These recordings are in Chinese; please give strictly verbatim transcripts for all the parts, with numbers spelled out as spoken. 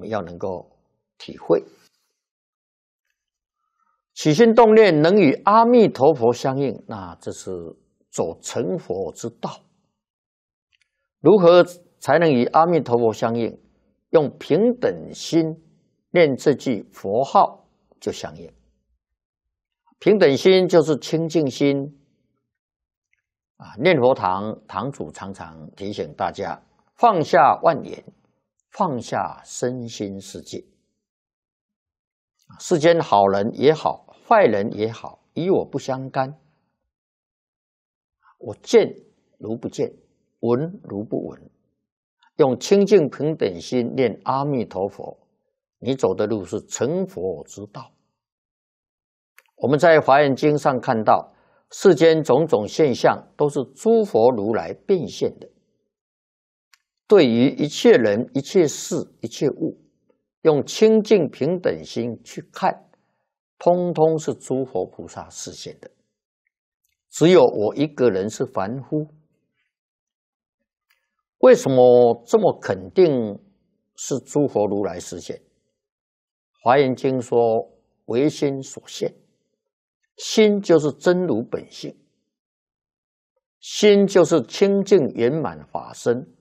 们要能够体会。起心动念能与阿弥陀佛相应，那这是走成佛之道。如何才能与阿弥陀佛相应？用平等心念这句佛号就相应。平等心就是清净心啊！念佛堂堂主常常提醒大家，放下万缘，放下身心世界。世间好人也好，坏人也好，与我不相干。我见如不见，闻如不闻。用清净平等心念阿弥陀佛，你走的路是成佛之道。我们在《华严经》上看到，世间种种现象都是诸佛如来变现的。对于一切人、一切事、一切物，用清净平等心去看，通通是诸佛菩萨示现的。只有我一个人是凡夫。为什么这么肯定是诸佛如来示现？《华严经》说唯心所现，心就是真如本性，心就是清净圆满法身，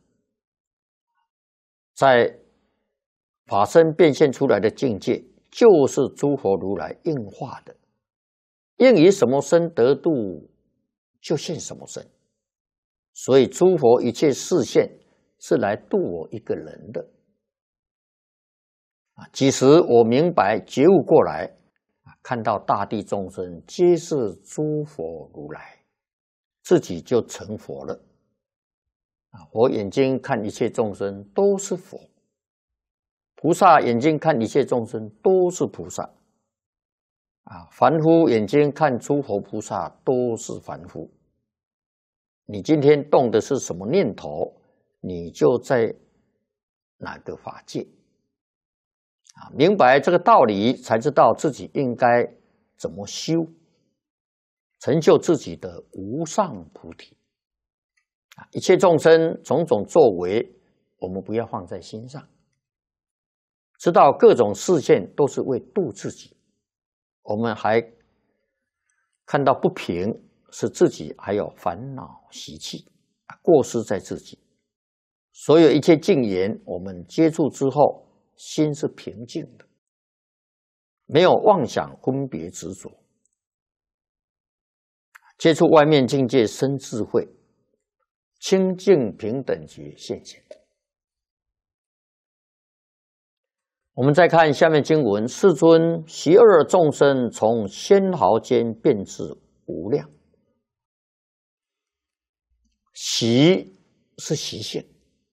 在法身变现出来的境界，就是诸佛如来应化的，应以什么身得度，就现什么身。所以诸佛一切示现是来度我一个人的。即使我明白觉悟过来，看到大地众生皆是诸佛如来，自己就成佛了。我眼睛看一切众生都是佛，菩萨眼睛看一切众生都是菩萨，啊，凡夫眼睛看诸佛菩萨都是凡夫。你今天动的是什么念头，你就在哪个法界。啊，明白这个道理，才知道自己应该怎么修，成就自己的无上菩提。啊，一切众生种种作为，我们不要放在心上，知道各种示现都是为度自己。我们还看到不平，是自己还有烦恼习气，过失在自己。所有一切境缘，我们接触之后，心是平静的，没有妄想分别执着。接触外面境界生智慧，清净平等觉现前。我们再看下面经文：世尊，习恶众生从纤毫间变至无量。习是习性、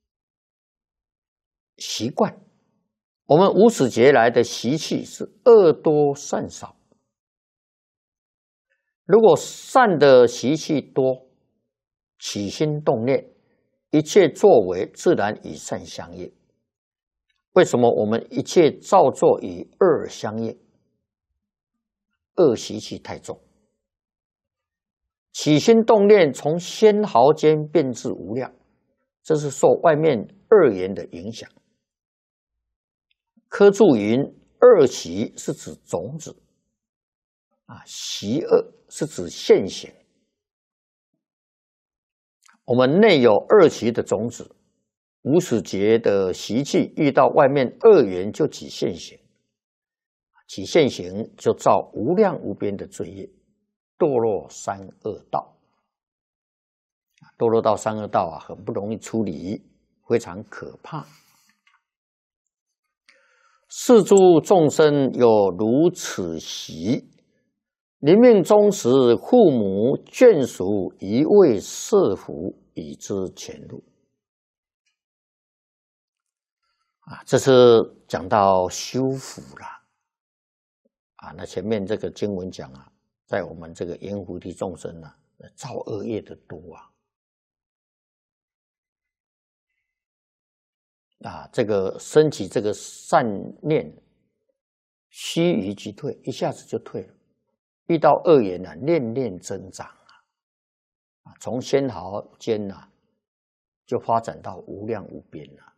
习惯。我们无始劫来的习气是恶多善少。如果善的习气多，起心动念，一切作为自然与善相应。为什么我们一切造作与恶相应？恶习气太重。起心动念从纤毫间变至无量，这是受外面恶缘的影响。科注云：恶习是指种子，啊，习恶是指现行。我们内有恶习的种子，无始劫的习气遇到外面恶缘就起现行，起现行就造无量无边的罪业，堕落三恶道。堕落到三恶道啊，很不容易处理，非常可怕。世诸众生有如此习，临命终时，父母眷属一味设福，以之前路。啊，这是讲到修福了。啊，那前面这个经文讲啊，在我们这个阎浮提众生啊，造恶业的多啊。啊，这个升起这个善念，须臾即退，一下子就退了。遇到恶缘啊，念念增长啊，从纤毫间啊，就发展到无量无边了。